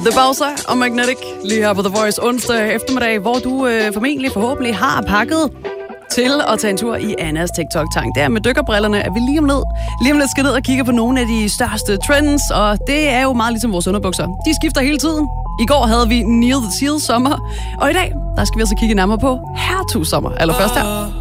The Bowser og Magnetic lige her på The Voice onsdag eftermiddag, hvor du forhåbentlig har pakket til at tage en tur i Annas TikTok-tank. Der med dykkerbrillerne er vi lige om lidt skal ned og kigge på nogle af de største trends, og det er jo meget ligesom vores underbukser. De skifter hele tiden. I går havde vi Neil the Seal sommer, og i dag der skal vi altså kigge nærmere på Hertug sommer. Allerførst her.